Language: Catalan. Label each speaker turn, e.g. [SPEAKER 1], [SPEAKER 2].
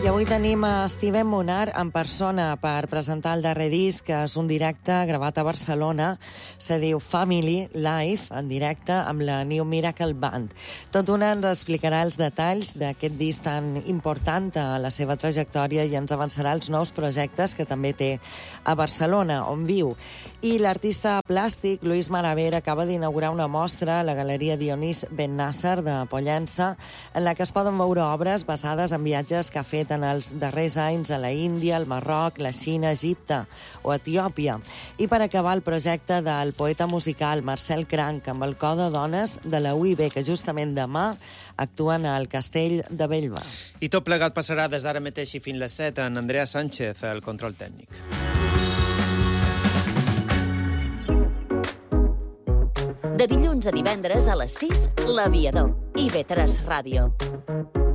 [SPEAKER 1] I avui tenim a Steven Monar en persona per presentar el darrer disc, que és un directe gravat a Barcelona. Se diu Family Live, en directe amb la New Miracle Band. Tot una ens explicarà els detalls d'aquest disc tan important a la seva trajectòria i ens avançarà els nous projectes que també té a Barcelona, on viu. I l'artista plàstic Luis Malaver acaba d'inaugurar una mostra a la Galeria Dionís Ben Nasser de Pollença, en la que es poden veure obres basades en viatges que ha fet en els darrers anys a la Índia, el Marroc, la Xina, Egipte o Etiòpia. I per acabar, el projecte del poeta musical Marcel Cranc amb el cor de dones de la UIB, que justament demà actuen al Castell de Bellver.
[SPEAKER 2] I tot plegat passarà des d'ara mateix i fins les 7 en Andrea Sánchez, el control tècnic.
[SPEAKER 3] De dilluns a divendres a les 6, L'Aviador, IB3 Ràdio.